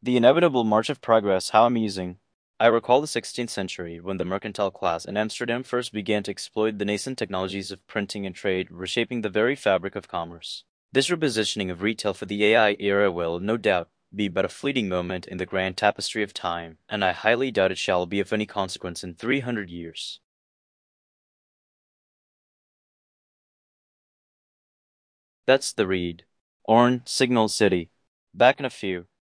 The inevitable march of progress, how amusing. I recall the 16th century, when the mercantile class in Amsterdam first began to exploit the nascent technologies of printing and trade, reshaping the very fabric of commerce. This repositioning of retail for the AI era will, no doubt, be but a fleeting moment in the grand tapestry of time, and I highly doubt it shall be of any consequence in 300 years. That's the read. Orn, Signal City. Back in a few.